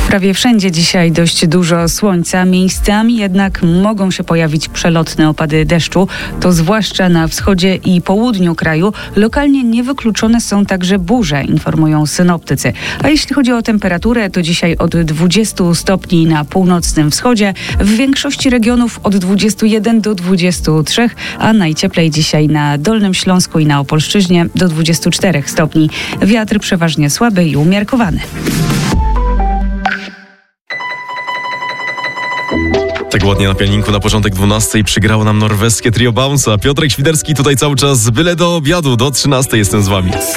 Prawie wszędzie dzisiaj dość dużo słońca, miejscami jednak mogą się pojawić przelotne opady deszczu. To zwłaszcza na wschodzie i południu kraju. Lokalnie niewykluczone są także burze, informują synoptycy. A jeśli chodzi o temperaturę, to dzisiaj od 20 stopni na północnym wschodzie, w większości regionów od 21 do 23, a najcieplej dzisiaj na Dolnym Śląsku i na Opolszczyźnie do 24 stopni. Wiatr przeważnie słaby i umiarkowany. Tak ładnie na pianinku na początek 12 przygrało nam norweskie trio Bounce'a. Piotrek Świderski tutaj cały czas byle do obiadu, do 13 jestem z wami.